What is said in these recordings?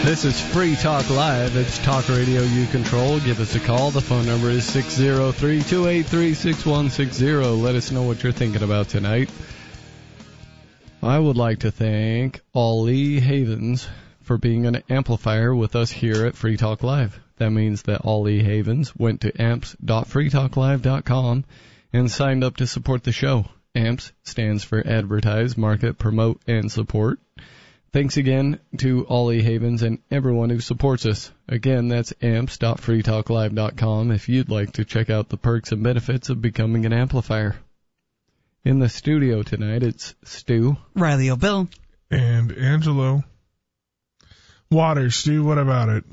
This is Free Talk Live. It's talk radio you control. Give us a call. The phone number is 603-283-6160. Let us know what you're thinking about tonight. I would like to thank Ollie Havens for being an amplifier with us here at Free Talk Live. That means that Ollie Havens went to amps.freetalklive.com and signed up to support the show. AMPS stands for Advertise, Market, Promote, and Support. Thanks again to Ollie Havens and everyone who supports us. Again, that's amps.freetalklive.com if you'd like to check out the perks and benefits of becoming an amplifier. In the studio tonight, it's Stu, Riley O'Bill, and Angelo. Water, Stu, what about it?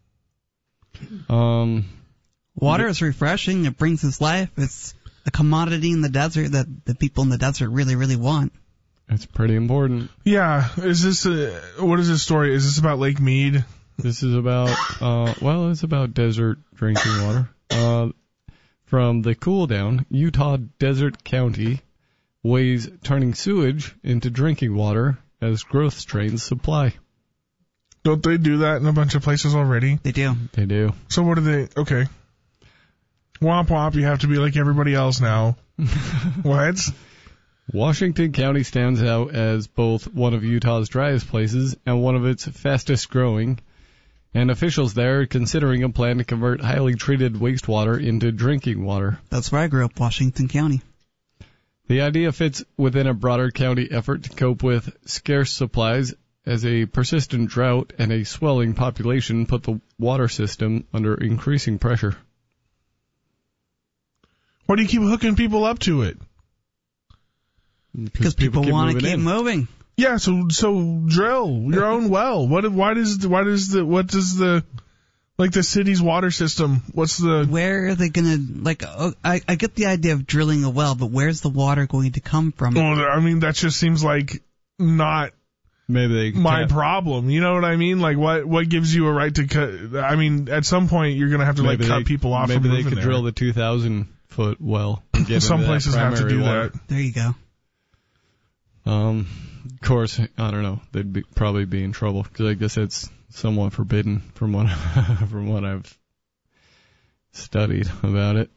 Water is refreshing. It brings us life. It's a commodity in the desert that the people in the desert really, really want. It's pretty important. Yeah. Is this what is this story? Is this about Lake Mead? This is about, it's about desert drinking water. From the Cool Down, Utah Desert County weighs turning sewage into drinking water as growth strains supply. Don't they do that in a bunch of places already? They do. They do. So what do they, okay. Womp womp, you have to be like everybody else now. What? Washington County stands out as both one of Utah's driest places and one of its fastest growing, and officials there are considering a plan to convert highly treated wastewater into drinking water. That's where I grew up, Washington County. The idea fits within a broader county effort to cope with scarce supplies as a persistent drought and a swelling population put the water system under increasing pressure. Why do you keep hooking people up to it? Because people want to keep moving. Yeah, so drill your own well. What does the city's water system? Where are they gonna I get the idea of drilling a well, but where's the water going to come from? Well, I mean that just seems like not my problem. You know what I mean? Like what gives you a right to cut? I mean, at some point you're gonna have to cut people off. Maybe from they could there. drill the 2,000-foot well. Some places have to do water. that. There you go. Of course, I don't know. They'd probably be in trouble because I guess it's somewhat forbidden from what I've studied about it.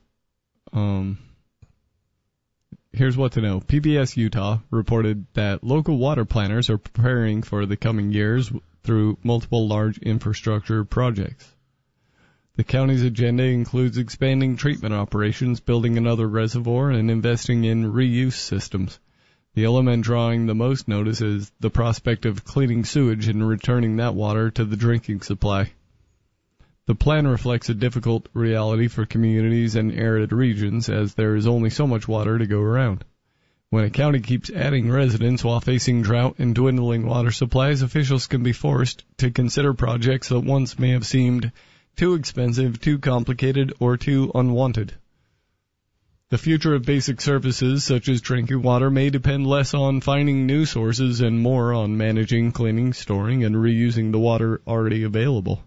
Here's what to know. PBS Utah reported that local water planners are preparing for the coming years through multiple large infrastructure projects. The county's agenda includes expanding treatment operations, building another reservoir, and investing in reuse systems. The element drawing the most notice is the prospect of cleaning sewage and returning that water to the drinking supply. The plan reflects a difficult reality for communities and arid regions, as there is only so much water to go around. When a county keeps adding residents while facing drought and dwindling water supplies, officials can be forced to consider projects that once may have seemed too expensive, too complicated, or too unwanted. The future of basic services such as drinking water may depend less on finding new sources and more on managing, cleaning, storing, and reusing the water already available.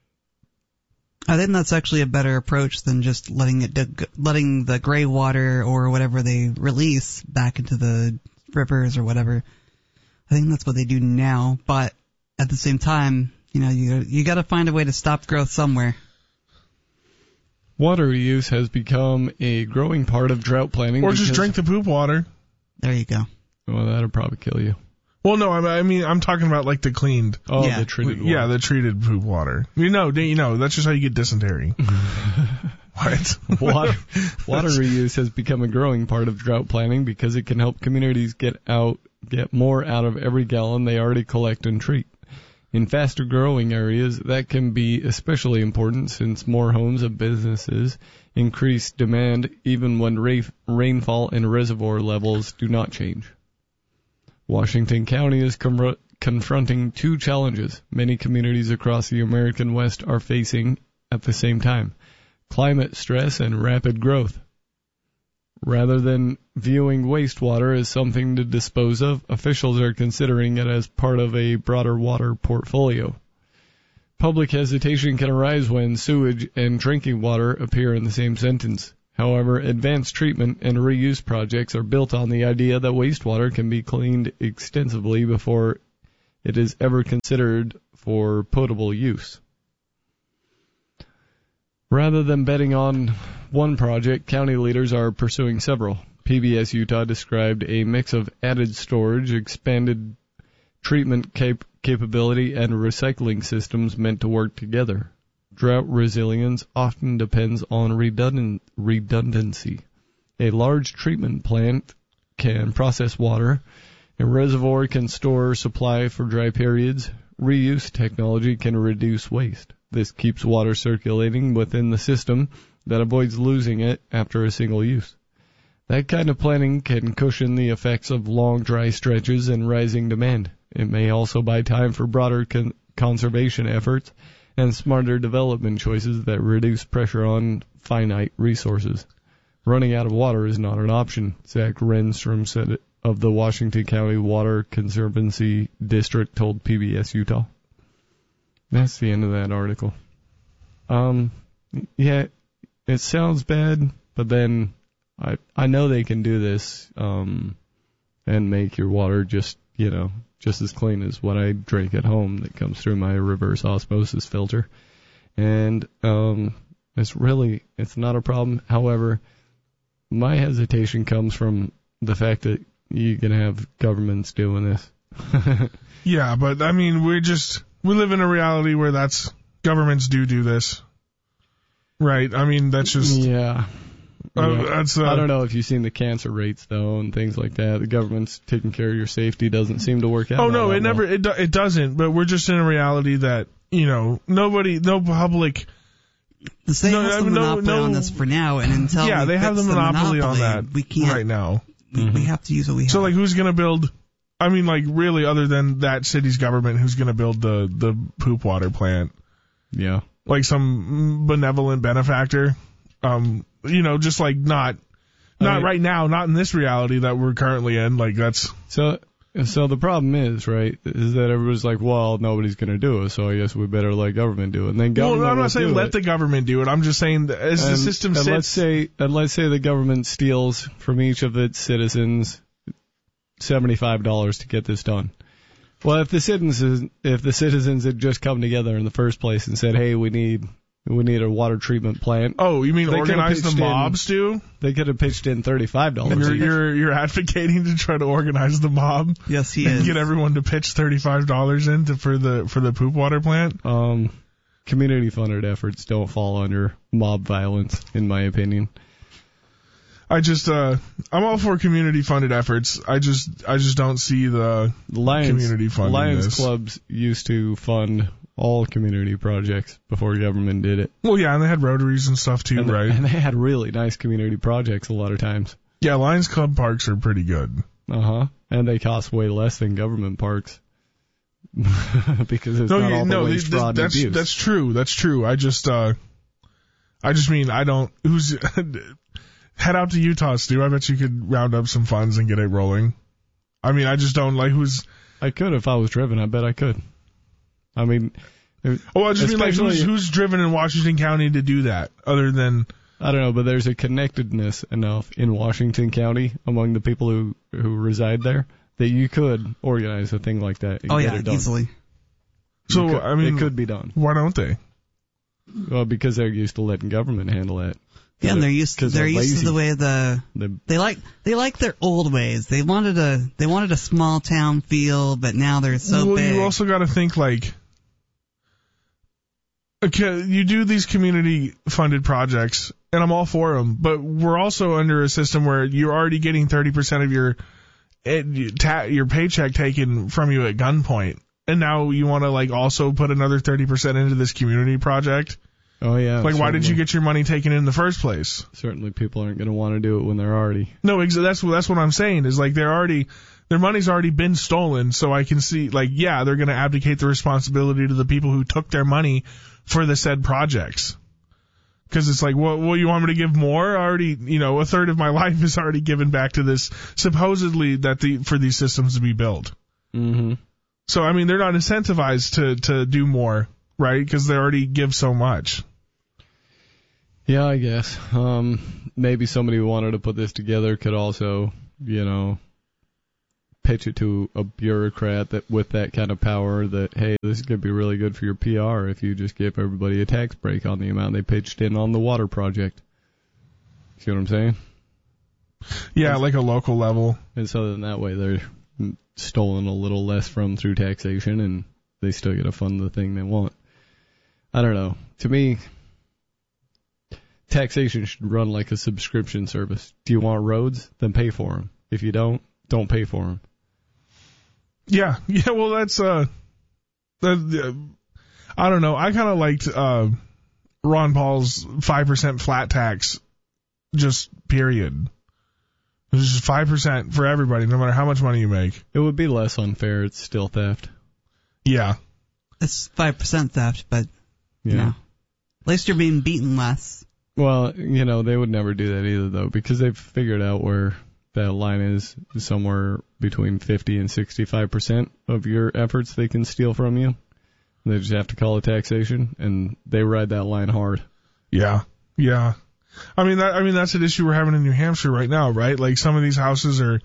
I think that's actually a better approach than just letting the gray water or whatever they release back into the rivers or whatever. I think that's what they do now, but at the same time, you got to find a way to stop growth somewhere. Water reuse has become a growing part of drought planning. Or just drink the poop water. There you go. Well, that'll probably kill you. Well, no, I mean, I'm talking about like the cleaned. Oh, yeah. The treated water. Yeah, the treated poop water. That's just how you get dysentery. What? Water reuse has become a growing part of drought planning because it can help communities get more out of every gallon they already collect and treat. In faster growing areas, that can be especially important since more homes and businesses increase demand even when rainfall and reservoir levels do not change. Washington County is confronting two challenges many communities across the American West are facing at the same time: climate stress and rapid growth. Rather than viewing wastewater as something to dispose of, officials are considering it as part of a broader water portfolio. Public hesitation can arise when sewage and drinking water appear in the same sentence. However, advanced treatment and reuse projects are built on the idea that wastewater can be cleaned extensively before it is ever considered for potable use. Rather than betting on one project, county leaders are pursuing several. PBS Utah described a mix of added storage, expanded treatment capability, and recycling systems meant to work together. Drought resilience often depends on redundancy. A large treatment plant can process water. A reservoir can store supply for dry periods. Reuse technology can reduce waste. This keeps water circulating within the system that avoids losing it after a single use. That kind of planning can cushion the effects of long dry stretches and rising demand. It may also buy time for broader conservation efforts and smarter development choices that reduce pressure on finite resources. Running out of water is not an option, Zach Renstrom said of the Washington County Water Conservancy District told PBS Utah. That's the end of that article. Yeah, it sounds bad, but then I know they can do this and make your water just as clean as what I drink at home that comes through my reverse osmosis filter. And it's not a problem. However, my hesitation comes from the fact that you can have governments doing this. Yeah, but I mean, we live in a reality where governments do this. Right? I mean, that's just... Yeah. I don't know if you've seen the cancer rates, though, and things like that. The government's taking care of your safety doesn't seem to work out. Oh, no, it doesn't, but we're just in a reality that, no public... The state has the monopoly on this for now, and until they have the monopoly on that we can't, right now. We have to use what we have. So, who's going to build... I mean, really, other than that city's government, who's going to build the poop water plant? Yeah. Some benevolent benefactor? Just not right now, not in this reality that we're currently in. That's... So the problem is that everybody's like, well, nobody's going to do it, so I guess we better let government do it. And then government I'm not saying let the government do it. I'm just saying as the system sits... Let's say the government steals from each of its citizens $75 to get this done. Well, if the citizens had just come together in the first place and said, hey, we need a water treatment plant. Oh, you mean organize the mobs, too? They could have pitched in $35. You're advocating to try to organize the mob? Yes, he is. And get everyone to pitch $35 in for the poop water plant? Community funded efforts don't fall under mob violence, in my opinion. I'm all for community funded efforts. I just don't see the community funding. Lions clubs used to fund all community projects before government did it. Well, yeah, and they had Rotaries and stuff too, right? And they had really nice community projects a lot of times. Yeah, Lions Club parks are pretty good. Uh-huh. And they cost way less than government parks. Because it's not all the waste, fraud, and abuse. That's true. I just mean, head out to Utah, Stu. I bet you could round up some funds and get it rolling. I mean, I just don't I could if I was driven. I bet I could. I mean... I just mean, who's driven in Washington County to do that, other than... I don't know, but there's a connectedness enough in Washington County among the people who reside there that you could organize a thing like that and get it done. Easily. So, it could be done. Why don't they? Well, because they're used to letting government handle it. Yeah, and they're used to the way they like their old ways. They wanted a small town feel, but now they're so big. You also got to think okay, you do these community funded projects, and I'm all for them, but we're also under a system where you're already getting 30% of your paycheck taken from you at gunpoint, and now you want to also put another 30% into this community project. Oh yeah. Why did you get your money taken in the first place? Certainly, people aren't going to want to do it when they're already. No, that's what I'm saying is their money's already been stolen, so I can see they're going to abdicate the responsibility to the people who took their money for the said projects. Because it's you want me to give more? Already, a third of my life is already given back to this, supposedly for these systems to be built. Mm-hmm. So, I mean, they're not incentivized to do more, right? Because they already give so much. Yeah, I guess. Maybe somebody who wanted to put this together could also, pitch it to a bureaucrat that with that kind of power that, hey, this is going to be really good for your PR if you just give everybody a tax break on the amount they pitched in on the water project. See what I'm saying? Yeah, like a local level. And so then that way they're stolen a little less from through taxation and they still get to fund the thing they want. I don't know. To me, taxation should run like a subscription service. Do you want roads? Then pay for them. If you don't pay for them. Yeah. Well, that's I don't know. I kind of liked Ron Paul's 5% flat tax, just period. It's just 5% for everybody, no matter how much money you make. It would be less unfair. It's still theft. Yeah. It's 5% theft, but Yeah. you know, at least you're being beaten less. Well, they would never do that either, though, because they've figured out where that line is somewhere between 50 and 65% of your efforts they can steal from you. They just have to call it taxation, and they ride that line hard. Yeah. I mean that's an issue we're having in New Hampshire right now, right? Like some of these houses are,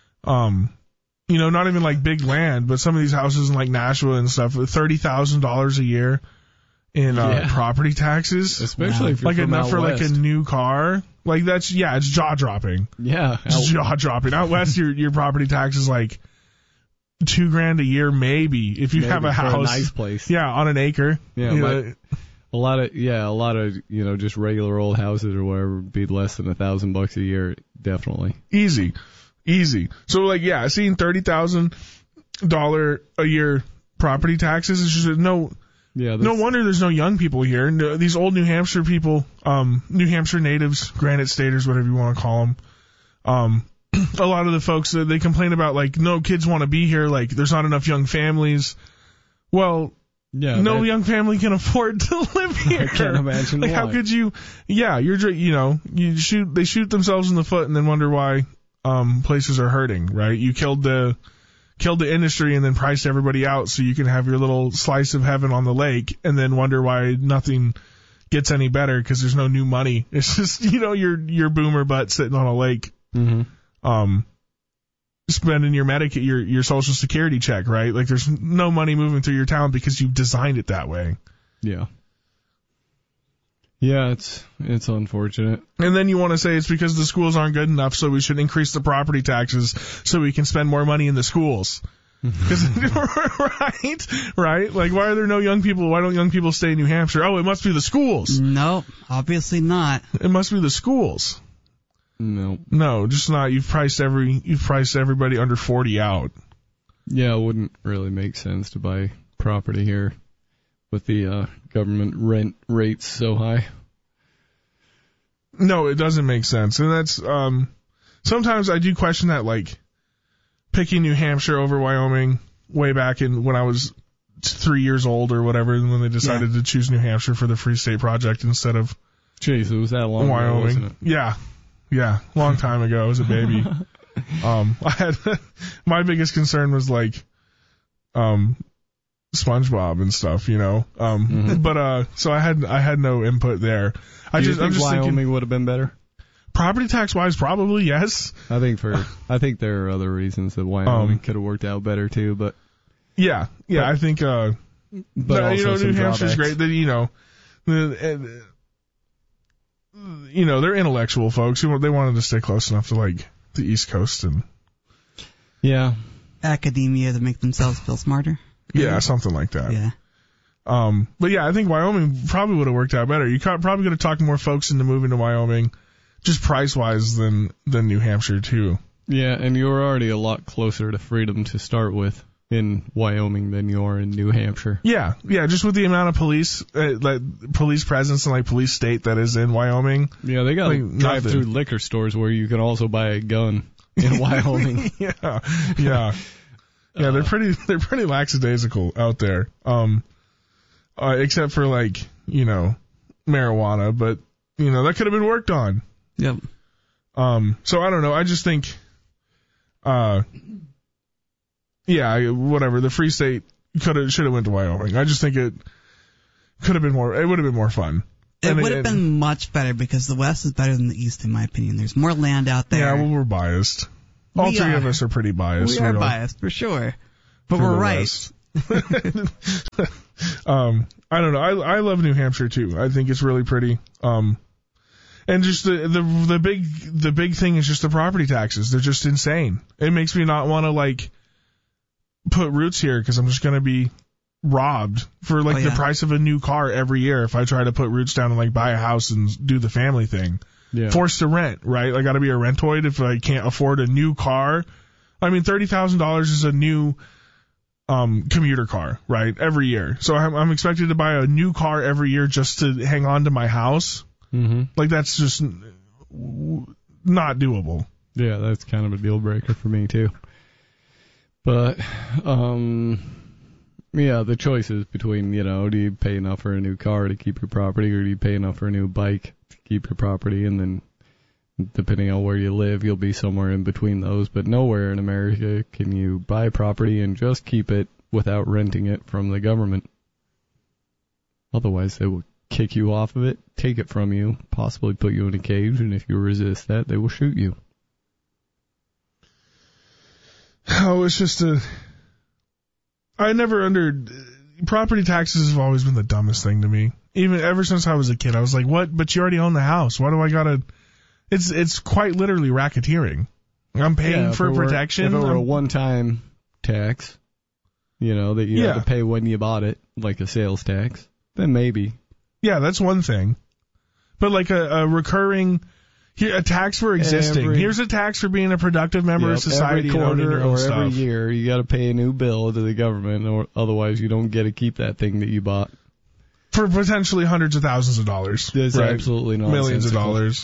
not even like big land, but some of these houses in like Nashua and stuff, $30,000 a year in property taxes, especially if you're like from enough out for west. like a new car. Like it's jaw dropping. Yeah, It's jaw dropping. Out west, your property tax is like $2,000 a year, maybe if you have a house, a nice place. Yeah, on an acre. Yeah, a lot of just regular old houses or whatever would be less than $1,000 a year, definitely. Easy. So like seeing $30,000 a year property taxes is just no wonder there's no young people here. No, these old New Hampshire people, New Hampshire natives, Granite Staters, whatever you want to call them. A lot of the folks they complain about like no kids want to be here, like there's not enough young families. Well, no young family can afford to live here. I can't imagine like why. how could you? Yeah, they shoot themselves in the foot and then wonder why places are hurting, right? You killed the industry and then priced everybody out so you can have your little slice of heaven on the lake and then wonder why nothing gets any better because there's no new money. It's just your boomer butt sitting on a lake. Mm-hmm. Spending your Social Security check, right? Like there's no money moving through your town because you've designed it that way. Yeah, it's unfortunate. And then you want to say it's because the schools aren't good enough, so we should increase the property taxes so we can spend more money in the schools. Right? Like why are there no young people? Why don't young people stay in New Hampshire? Oh, it must be the schools. Nope, obviously not. It must be the schools. No, just not. You've priced everybody under 40 out. Yeah, it wouldn't really make sense to buy property here with the government rent rates so high. No, it doesn't make sense. And that's sometimes I do question that, like picking New Hampshire over Wyoming way back in when I was 3 years old or whatever, and when they decided to choose New Hampshire for the Free State Project instead of Jeez, it was that long Wyoming. ago, wasn't it? Yeah, long time ago. I was a baby. I had my biggest concern was like SpongeBob and stuff, But so I had no input there. I'm just Wyoming thinking, would have been better. Property tax wise, probably yes. I think there are other reasons that Wyoming could have worked out better too, but I think but also New Hampshire's great. That they're intellectual folks. They wanted to stay close enough to like the East Coast and academia to make themselves feel smarter. Yeah, something like that. Yeah. But I think Wyoming probably would have worked out better. You probably could have talked more folks into moving to Wyoming, just price wise than New Hampshire too. Yeah, and you were already a lot closer to freedom to start with in Wyoming than you are in New Hampshire. Yeah, just with the amount of police presence and like police state that is in Wyoming. Yeah, they got like, drive-through liquor stores where you can also buy a gun in Wyoming. Yeah, they're pretty lackadaisical out there. Except for like, marijuana, but that could have been worked on. Yep. So I don't know. I just think, whatever. The Free State should have went to Wyoming. I just think it could have been more. It would have been more fun. It would have been much better because the West is better than the East, in my opinion. There's more land out there. Yeah, well, we're biased. All three of us are pretty biased. We are biased, for sure. But we're right. I don't know. I love New Hampshire too. I think it's really pretty. And just the big thing is just the property taxes. They're just insane. It makes me not want to like put roots here because I'm just going to be robbed for like the price of a new car every year if I try to put roots down and like buy a house and do the family thing. Yeah. Forced to rent, right? I got to be a rentoid if I can't afford a new car. I mean, $30,000 is a new commuter car, right? Every year. So I'm expected to buy a new car every year just to hang on to my house. Mm-hmm. Like that's just not doable. Yeah, that's kind of a deal breaker for me too. But yeah, the choice is between, do you pay enough for a new car to keep your property, or do you pay enough for a new bike to keep your property? And then depending on where you live, you'll be somewhere in between those. But nowhere in America can you buy property and just keep it without renting it from the government. Otherwise, they will kick you off of it, take it from you, possibly put you in a cage, and if you resist that, they will shoot you. Oh, it's just property taxes have always been the dumbest thing to me. Even ever since I was a kid, I was like, what? But you already own the house. Why do I gotta? It's quite literally racketeering. I'm paying for protection. If it were a one-time tax, that you have to pay when you bought it, like a sales tax, then maybe. Yeah, that's one thing. But like a recurring, a tax for existing. Here's a tax for being a productive member of society. Every quarter or every year, you got to pay a new bill to the government, or otherwise you don't get to keep that thing that you bought. For potentially hundreds of thousands of dollars. That's absolutely nonsensical. Millions of dollars.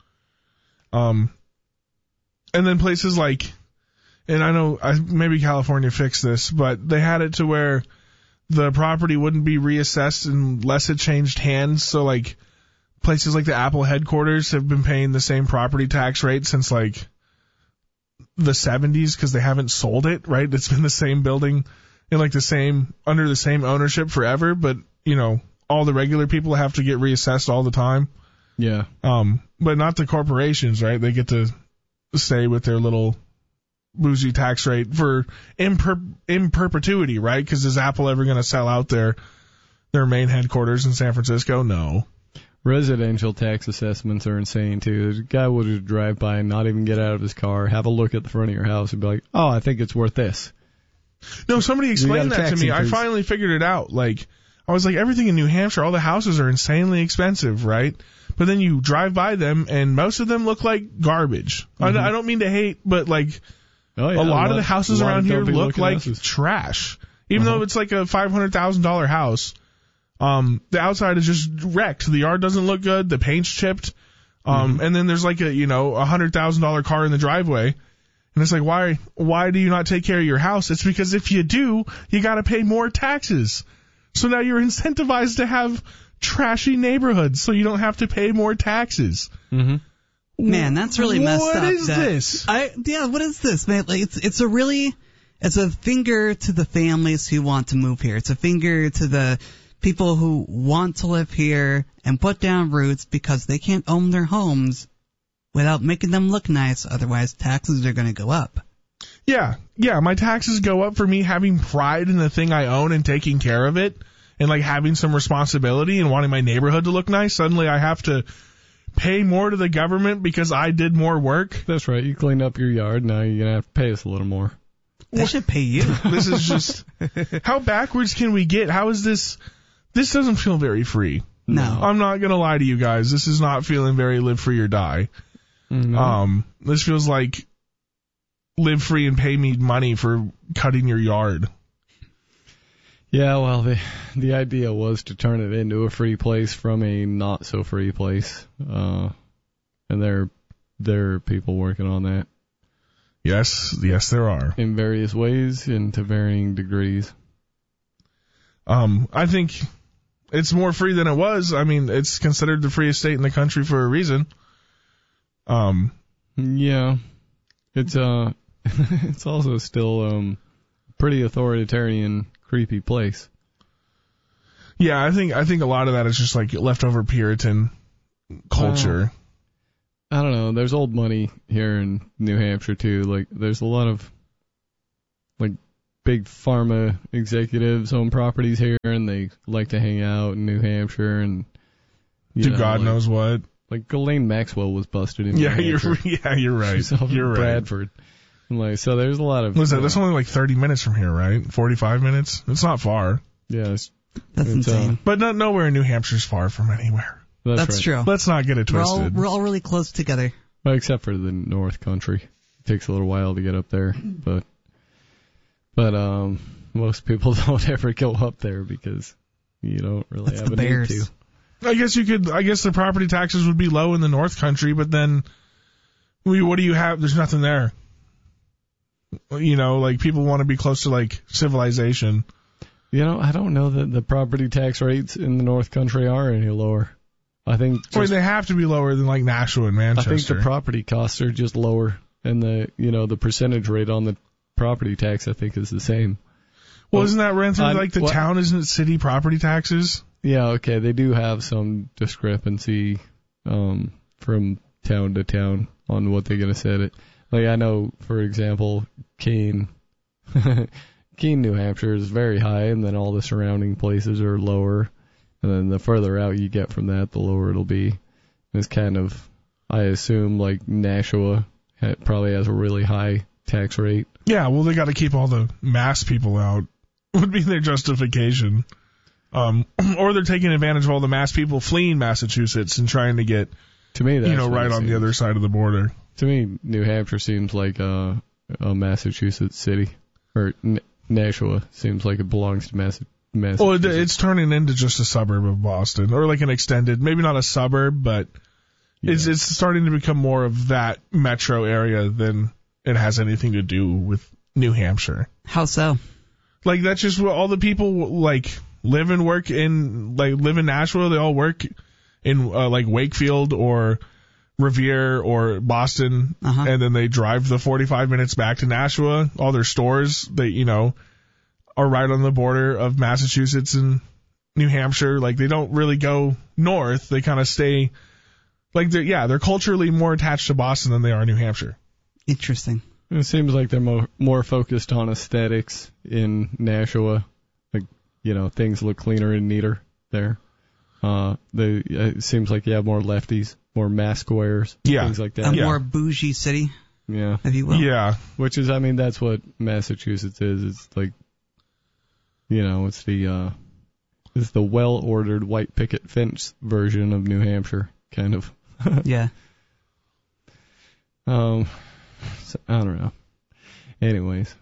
And then places like, and I know maybe California fixed this, but they had it to where the property wouldn't be reassessed unless it changed hands. So like places like the Apple headquarters have been paying the same property tax rate since like the 70s because they haven't sold it, right? It's been the same building in like under the same ownership forever, but all the regular people have to get reassessed all the time. Yeah. But not the corporations, right? They get to stay with their little bougie tax rate for in perpetuity, right? Because is Apple ever going to sell out their main headquarters in San Francisco? No. Residential tax assessments are insane too. The guy will just drive by and not even get out of his car, have a look at the front of your house, and be like, "Oh, I think it's worth this." No, somebody explained that to me. I finally figured it out. Like, I was like, everything in New Hampshire, all the houses are insanely expensive, right? But then you drive by them, and most of them look like garbage. Mm-hmm. I don't mean to hate, but like a lot of the houses around here look like trash. Even though it's like a $500,000 house, the outside is just wrecked. The yard doesn't look good. The paint's chipped. And then there's like a $100,000 car in the driveway. And it's like, why do you not take care of your house? It's because if you do, you got to pay more taxes. So now you're incentivized to have trashy neighborhoods so you don't have to pay more taxes. Mm-hmm. Man, that's really messed up. What is this? What is this, man? Like, it's a finger to the families who want to move here. It's a finger to the people who want to live here and put down roots because they can't own their homes without making them look nice. Otherwise, taxes are going to go up. Yeah, my taxes go up for me having pride in the thing I own and taking care of it and like having some responsibility and wanting my neighborhood to look nice. Suddenly I have to pay more to the government because I did more work. That's right. You cleaned up your yard. Now you're going to have to pay us a little more. They should pay you. This is just, how backwards can we get? How is this? This doesn't feel very free. No. I'm not going to lie to you guys. This is not feeling very live free or die. Mm-hmm. This feels like live free and pay me money for cutting your yard. Yeah, well, the idea was to turn it into a free place from a not so free place. And there are people working on that. Yes, there are. In various ways and to varying degrees. I think it's more free than it was. I mean, it's considered the freest state in the country for a reason. Yeah. It's it's also still pretty authoritarian, creepy place. Yeah, I think a lot of that is just like leftover Puritan culture. I don't know. There's old money here in New Hampshire too. Like, there's a lot of like big pharma executives own properties here, and they like to hang out in New Hampshire and do God knows what. Like Ghislaine Maxwell was busted in. Yeah, New Hampshire. you're right. She's off You're in right. Bradford. And like, so there's a lot of. Listen, that's only like 30 minutes from here, right? 45 minutes. It's not far. Yeah, That's insane. But nowhere in New Hampshire's far from anywhere. That's right. true. Let's not get it twisted. We're all really close together. Well, except for the North Country. It takes a little while to get up there, but most people don't ever go up there because you don't really That's have the a Bears. need to. I guess the property taxes would be low in the North Country, but then what do you have? There's nothing there. You know, like people want to be close to like civilization. You know, I don't know that the property tax rates in the North Country are any lower. I think They have to be lower than like Nashua and Manchester. I think the property costs are just lower, and the percentage rate on the property tax I think is the same. Well, isn't that ran through like the town? Isn't it city property taxes? Yeah, okay, they do have some discrepancy from town to town on what they're gonna set it. Like I know, for example, Keene, New Hampshire is very high, and then all the surrounding places are lower. And then the further out you get from that, the lower it'll be. It's kind of, I assume, like Nashua probably has a really high tax rate. Yeah, well, they got to keep all the Mass people out, would be their justification. Or they're taking advantage of all the Mass people fleeing Massachusetts and trying to get, to me, that's right on the other side of the border. To me, New Hampshire seems like a Massachusetts city. Or Nashua seems like it belongs to Massachusetts. Well, it's turning into just a suburb of Boston, or like an extended, maybe not a suburb, but it's starting to become more of that metro area than it has anything to do with New Hampshire. How so? Like that's just what all the people like live and work in. Like live in Nashua, they all work in like Wakefield or Revere or Boston, and then they drive the 45 minutes back to Nashua. All their stores, are right on the border of Massachusetts and New Hampshire. Like they don't really go north. They kind of stay like they're culturally more attached to Boston than they are New Hampshire. Interesting. It seems like they're more focused on aesthetics in Nashua. Like, things look cleaner and neater there. It seems like you have more lefties, more mask wearers, things like that. A more bougie city, if you will. Yeah. Which is, that's what Massachusetts is. It's like, it's the well-ordered white picket fence version of New Hampshire, kind of. Yeah. So, I don't know. Anyways.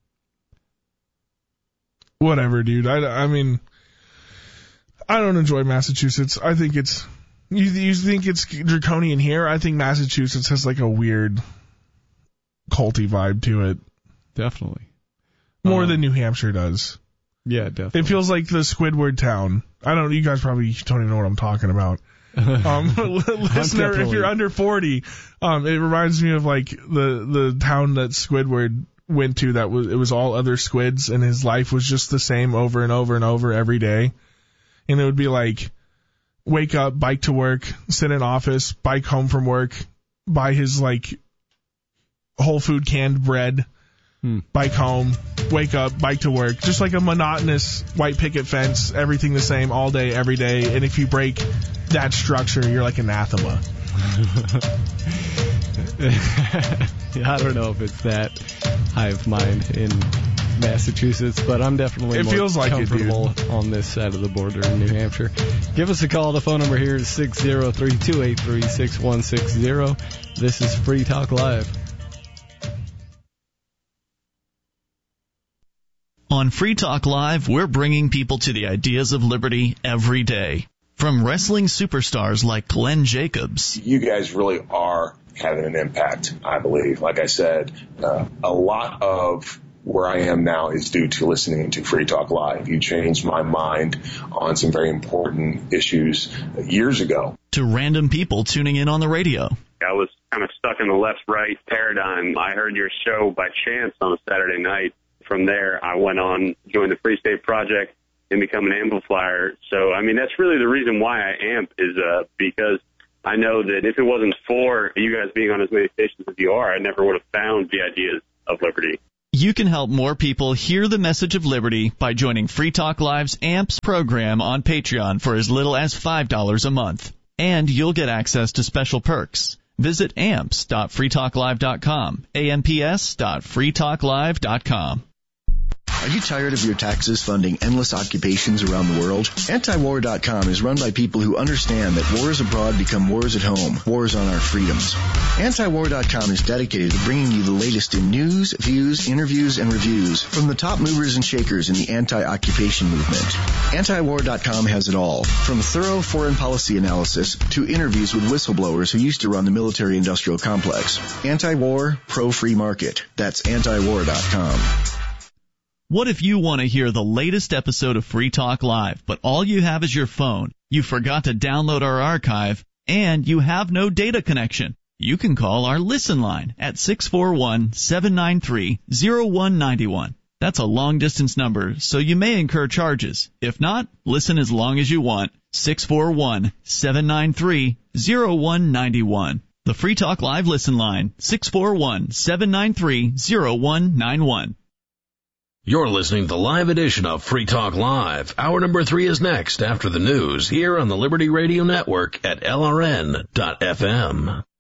Whatever, dude. I mean, I don't enjoy Massachusetts. I think it's, you think it's draconian here? I think Massachusetts has like a weird culty vibe to it. Definitely. More than New Hampshire does. Yeah, definitely. It feels like the Squidward town. You guys probably don't even know what I'm talking about. Listener, if you're under 40, it reminds me of like the town that Squidward went to it was all other squids, and his life was just the same over and over and over every day. And it would be like, wake up, bike to work, sit in office, bike home from work, buy his like Whole Food canned bread, bike home, wake up, bike to work. Just like a monotonous white picket fence, everything the same all day, every day. And if you break that structure, you're like anathema. I don't know if it's that hive mind in Massachusetts, but I'm definitely more comfortable on this side of the border in New Hampshire. Give us a call. The phone number here is 603-283-6160. This is Free Talk Live. On Free Talk Live, we're bringing people to the ideas of liberty every day. From wrestling superstars like Glenn Jacobs. You guys really are having an impact, I believe. Like I said, a lot of where I am now is due to listening to Free Talk Live. You changed my mind on some very important issues years ago. To random people tuning in on the radio. I was kind of stuck in the left-right paradigm. I heard your show by chance on a Saturday night. From there, I went on, joined the Free State Project, and become an amplifier. So, that's really the reason why I amp is because I know that if it wasn't for you guys being on as many stations as you are, I never would have found the ideas of liberty. You can help more people hear the message of liberty by joining Free Talk Live's AMPS program on Patreon for as little as $5 a month. And you'll get access to special perks. Visit amps.freetalklive.com, amps.freetalklive.com. Are you tired of your taxes funding endless occupations around the world? Antiwar.com is run by people who understand that wars abroad become wars at home, wars on our freedoms. Antiwar.com is dedicated to bringing you the latest in news, views, interviews, and reviews from the top movers and shakers in the anti-occupation movement. Antiwar.com has it all, from thorough foreign policy analysis to interviews with whistleblowers who used to run the military-industrial complex. Anti-war, pro-free market. That's antiwar.com. What if you want to hear the latest episode of Free Talk Live, but all you have is your phone, you forgot to download our archive, and you have no data connection? You can call our Listen line at 641-793-0191. That's a long-distance number, so you may incur charges. If not, listen as long as you want. 641-793-0191. The Free Talk Live Listen line, 641-793-0191. You're listening to the live edition of Free Talk Live. Hour number 3 is next after the news here on the Liberty Radio Network at LRN.FM.